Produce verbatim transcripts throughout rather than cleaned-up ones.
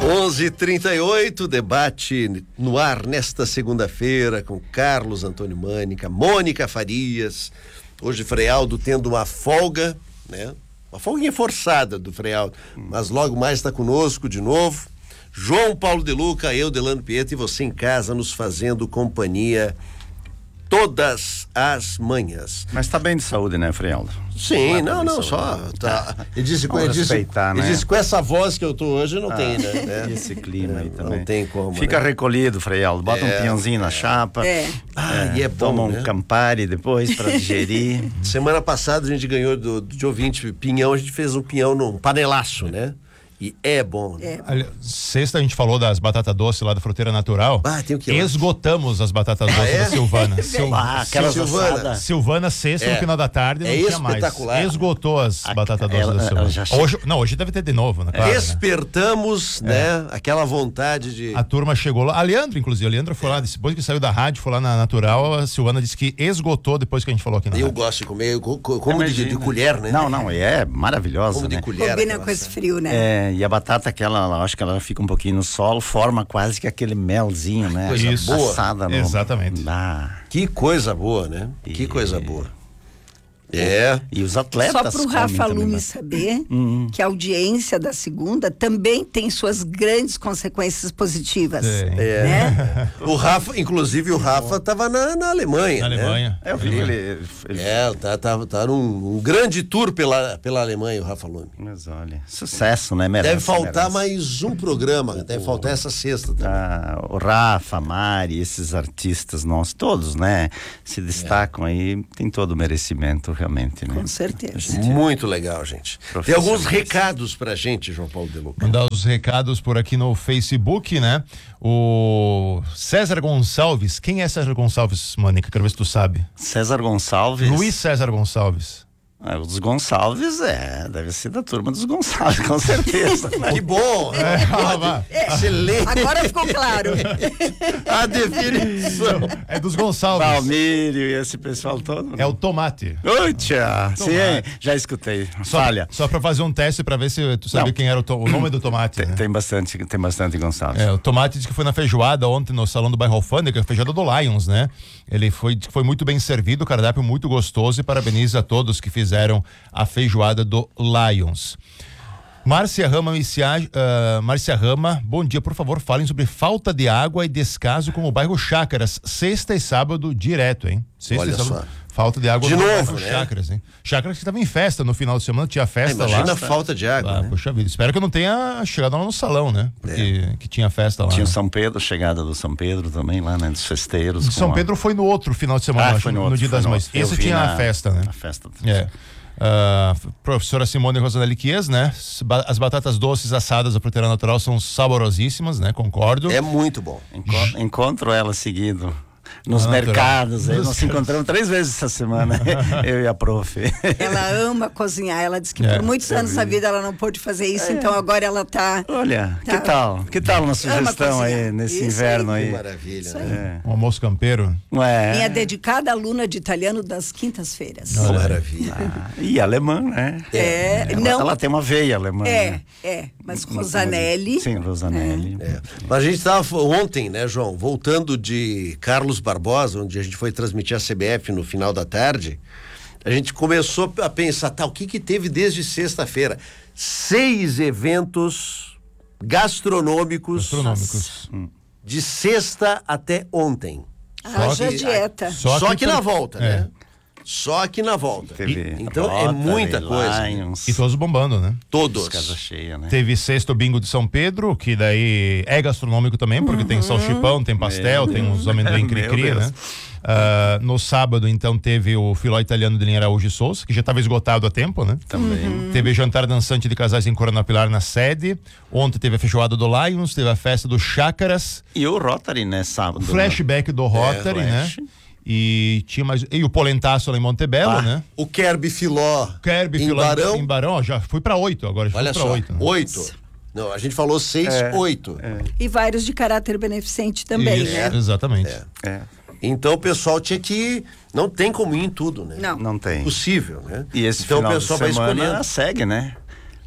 onze e trinta e oito, debate no ar nesta segunda-feira com Carlos Antônio Mânica, Mônica Farias. Hoje Frei-Aldo tendo uma folga, né? Uma folguinha forçada do Frei-Aldo, mas logo mais está conosco de novo. João Paulo de Luca, eu, Delano Pietro, e você em casa nos fazendo companhia todas as manhãs. Mas tá bem de saúde, né, Frei-Aldo? Sim, não, não, só tá. Ele disse, com, ele disse, né? ele disse com essa voz que eu tô hoje, não ah, tem, né? E esse clima aí também. Não tem como. Fica né? recolhido, Frei-Aldo, bota é, um pinhãozinho é. na chapa. É. Ah, é, e é bom, toma um né? Campari depois para digerir. Semana passada a gente ganhou do, do de ouvinte pinhão, a gente fez um pinhão num panelaço, né? E é bom, né? É. Sexta a gente falou das batatas doces lá da Fruteira Natural. Ah, tem o que Esgotamos as batatas doces ah, é? da Silvana. Sil... Ah, aquela Silvana. Silvana, sexta, é. no final da tarde, não é tinha mais. Esgotou as a, batatas doces ela, da Silvana. Já... Hoje, não, hoje deve ter de novo, né? Claro, Despertamos, né? né? Aquela vontade de... A turma chegou lá. A Leandro, inclusive, a Leandro foi é. lá, depois que saiu da rádio, foi lá na Natural, a Silvana disse que esgotou depois que a gente falou aqui na Eu rádio. gosto de comer, como de, de colher, né? Não, não, é maravilhosa, como né? de colher. Combina com esse frio, né? É, e a batata aquela, acho que ela fica um pouquinho no solo, forma quase que aquele melzinho, né? Coisa Isso. boa. Assada no... Exatamente. Ah. Que coisa boa, né? E... Que coisa boa. É. E os atletas. Só pro Rafa Lume saber uhum. que a audiência da segunda também tem suas grandes consequências positivas. É. Né? O Rafa, inclusive o Rafa tava na, na Alemanha. Na né? Alemanha. É, eu vi ele, ele... É, tá, tá, tá num um grande tour pela, pela Alemanha, o Rafa Lume. Mas olha, sucesso, né? Merece, deve faltar merece. mais um programa, deve o, faltar essa sexta também. Ah, o Rafa, a Mari, esses artistas nossos, todos, né? Se destacam é. aí, tem todo o merecimento, realmente, né? Com certeza. Gente... Muito legal, gente. Tem alguns recados pra gente, João Paulo de Luca. Mandar os recados por aqui no Facebook, né? O César Gonçalves. Quem é César Gonçalves, Mônica? Quero ver se tu sabe. César Gonçalves. Luiz César Gonçalves. Ah, os Gonçalves, é, deve ser da turma dos Gonçalves, com certeza. Que bom! É, é, excelente! Agora ficou claro. A definição. É dos Gonçalves. Valmírio e esse pessoal todo. É o tomate. Oi, tia. Sim, já escutei. Só, Falha. Só pra fazer um teste pra ver se tu sabia Não. quem era o, to, o nome do tomate. Tem, né? tem bastante, tem bastante Gonçalves. É, o tomate disse que foi na feijoada ontem no Salão do Bairro Alfândega, a feijoada do Lions, né? Ele foi, foi muito bem servido, o cardápio muito gostoso, e parabeniza a todos que fizeram a feijoada do Lions. Márcia Rama, uh, Márcia Rama, bom dia, por favor, falem sobre falta de água e descaso com o bairro Chácaras, sexta e sábado direto, hein? Sexta Olha e sábado, só. Falta de água de no novo, bairro né? Chácaras, hein? Chácaras que estava em festa no final de semana, tinha festa é, lá. Imagina a falta de água, ah, né? Poxa vida, espero que eu não tenha chegado lá no salão, né? Porque é. que tinha festa lá. Tinha o né? São Pedro, chegada do São Pedro também lá, né? Dos festeiros. São a... Pedro foi no outro final de semana, ah, acho, foi no, no, outro, no Dia das Mães. Esse tinha na, a festa, né? A festa. É. Uh, professora Simone Rosanelli Chies, né? As batatas doces assadas da Fruteira Natural são saborosíssimas, né? Concordo. É muito bom. Enco- encontro ela seguido nos mercados, aí nós se encontramos três vezes essa semana, eu e a prof. Ela ama cozinhar, ela disse que É, por muitos anos da vida ela não pôde fazer isso, é. então agora ela tá... Olha, tá, que tal? Que tal uma sugestão aí, nesse isso inverno aí? Que maravilha, né? Um almoço campeiro. É. Minha dedicada aluna de italiano das quintas-feiras. Que maravilha. Ah, e alemã, né? É, ela, não... ela tem uma veia alemã. É, né? é, mas Rosanelli... Sim, Rosanelli. É. Mas a gente estava ontem, né, João, voltando de Carlos Barbosa, onde a gente foi transmitir a C B F no final da tarde, a gente começou a pensar, tá, o que que teve desde sexta-feira? Seis eventos gastronômicos, Gastronômicos. de sexta até ontem. Haja dieta. Só, só que que foi- na volta, é. né? Só aqui na volta. Teve Então é Rotary, muita coisa. Lions, E todos bombando, né? Todos. casa cheia, né? Teve sexto bingo de São Pedro, que daí é gastronômico também, porque tem salchipão, tem pastel, Meu tem uns amendoim Meu cri-cri, Deus. né? Uh, no sábado, então, teve o filó italiano de linha Araújo e Souza, que já estava esgotado há tempo, né? Também. Teve jantar dançante de casais em Coronel Pilar na sede. Ontem teve a feijoada do Lions, teve a festa do Chácaras. E o Rotary, né, sábado. O flashback do Rotary, É, né? flash. E tinha mais. E o Polentaço lá em Montebello, Ah, né? O Kerby Filó Kerby em Filó Barão. em Barão, ó, já fui pra oito agora, já Olha fui pra só, oito. Né? oito. Não, a gente falou seis, É, oito. E vários de caráter beneficente também, Isso, né? exatamente. É. É, Então o pessoal tinha que... Não tem como ir em tudo, né? Não. não tem. Possível, né? E esse então final o pessoal de vai semana escolhendo. segue, né?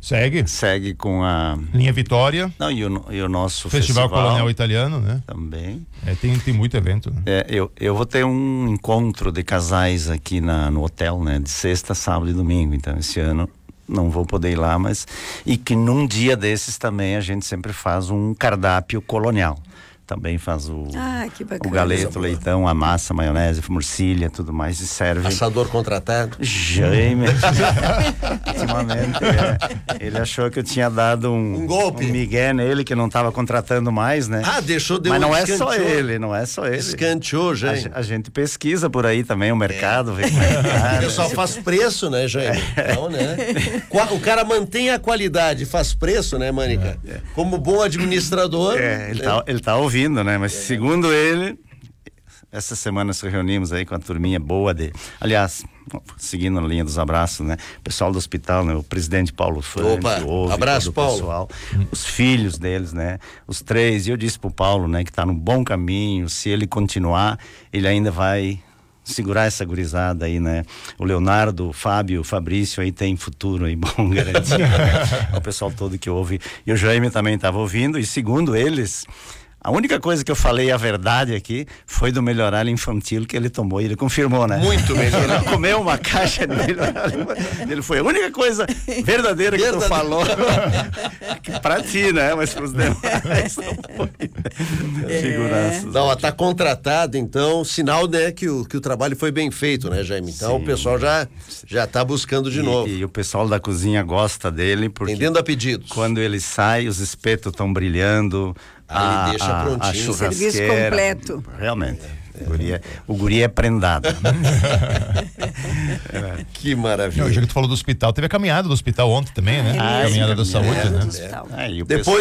Segue. Segue com a... Linha Vitória. Não, e o, e o nosso Festival, festival Colonial Italiano, né? Também. É, tem, tem muito evento. Né? É, eu, eu vou ter um encontro de casais aqui na, no hotel, né? De sexta, sábado e domingo. Então, esse ano não vou poder ir lá, mas... E que num dia desses também a gente sempre faz um cardápio colonial. Também faz o, ah, que bacana. o galeto, o leitão, a massa, a maionese, morcilha, tudo mais, e serve. Assador contratado. Jaime. Ultimamente, é, ele achou que eu tinha dado um, um golpe. Um migué nele, que não estava contratando mais, né? Ah, deixou de Mas um não é escanteou. só ele, não é só ele. Escanteou, já. A, a gente pesquisa por aí também o mercado, vê como é que tá, O pessoal faz preço, né, Jaime? Então, né? O cara mantém a qualidade, faz preço, né, Mânica? É. Como bom administrador. É, ele, tá, ele tá ouvindo. Né? Mas segundo ele, essa semana nos reunimos aí com a turminha boa de... Aliás, seguindo na linha dos abraços, né? O pessoal do hospital, né? O presidente Paulo Fante, ouve, abraço, Paulo. Pessoal, os filhos deles, né? Os três, e eu disse pro Paulo, né? Que tá no bom caminho, se ele continuar, ele ainda vai... segurar essa gurizada aí, né? O Leonardo, o Fábio, o Fabrício aí tem futuro aí bom, garantido. O pessoal todo que ouve. E o Jaime também estava ouvindo, e segundo eles, a única coisa que eu falei a verdade aqui foi do melhoral infantil que ele tomou, e ele confirmou, né? Muito melhor. Ele comeu uma caixa de melhoral infantil. Ele foi a única coisa verdadeira que tu falou pra ti, né? Mas pros demais não foi. É. Segurança. Não, tá contratado, então, sinal, né, que o, que o trabalho foi bem feito, né, Jaime? Então, sim, o pessoal já, já tá buscando de e, novo. E o pessoal da cozinha gosta dele, porque... Atendendo a pedidos. Quando ele sai, os espetos estão brilhando. Aí a, ele deixa a, prontinho. A serviço completo. Realmente. É, o, guri é, o guri é prendado. Que maravilha. Não, já que tu falou do hospital, teve a caminhada do hospital ontem também, né? Ah, a caminhada sim, da saúde, caminhada né? do hospital. É, e o Depois